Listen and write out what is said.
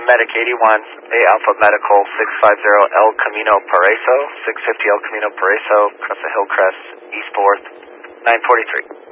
Medic 81, A Alpha Medical 650 El Camino Paraiso, 650 El Camino Paraiso, across the Hillcrest, East 4th, 943.